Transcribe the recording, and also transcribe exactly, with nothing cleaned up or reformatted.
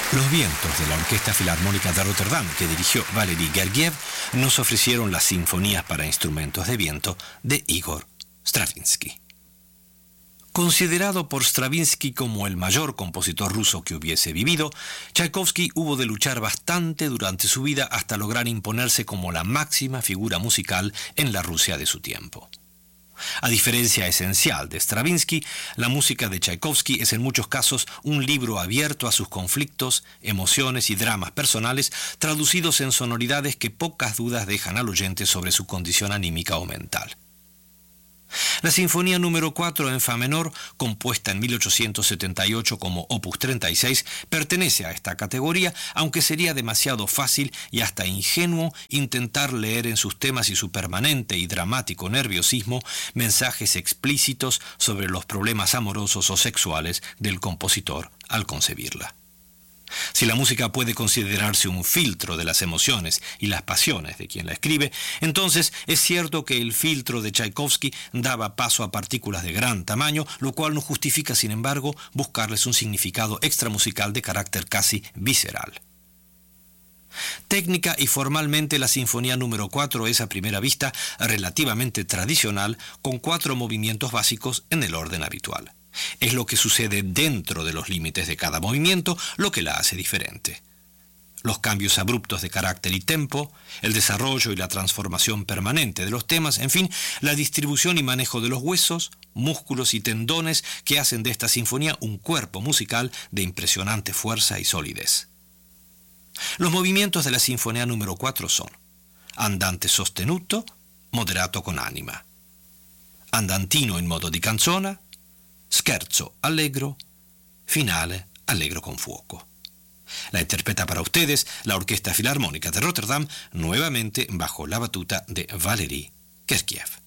Los vientos de la Orquesta Filarmónica de Rotterdam, que dirigió Valery Gergiev, nos ofrecieron las sinfonías para instrumentos de viento de Igor Stravinsky. Considerado por Stravinsky como el mayor compositor ruso que hubiese vivido, Tchaikovsky hubo de luchar bastante durante su vida hasta lograr imponerse como la máxima figura musical en la Rusia de su tiempo. A diferencia esencial de Stravinsky, la música de Tchaikovsky es en muchos casos un libro abierto a sus conflictos, emociones y dramas personales, traducidos en sonoridades que pocas dudas dejan al oyente sobre su condición anímica o mental. La Sinfonía número cuatro en Fa menor, compuesta en mil ochocientos setenta y ocho como Opus treinta y seis, pertenece a esta categoría, aunque sería demasiado fácil y hasta ingenuo intentar leer en sus temas y su permanente y dramático nerviosismo mensajes explícitos sobre los problemas amorosos o sexuales del compositor al concebirla. Si la música puede considerarse un filtro de las emociones y las pasiones de quien la escribe, entonces es cierto que el filtro de Tchaikovsky daba paso a partículas de gran tamaño, lo cual no justifica, sin embargo, buscarles un significado extramusical de carácter casi visceral. Técnica y formalmente, la Sinfonía número cuatro es a primera vista relativamente tradicional, con cuatro movimientos básicos en el orden habitual. Es lo que sucede dentro de los límites de cada movimiento lo que la hace diferente. Los cambios abruptos de carácter y tempo, el desarrollo y la transformación permanente de los temas, en fin, la distribución y manejo de los huesos, músculos y tendones que hacen de esta sinfonía un cuerpo musical de impresionante fuerza y solidez. Los movimientos de la Sinfonía número cuatro son andante sostenuto, moderato con anima, andantino in modo di canzona, scherzo allegro, finale allegro con fuoco. La interpreta para ustedes la Orquesta Filarmónica de Rotterdam, nuevamente bajo la batuta de Valery Gergiev.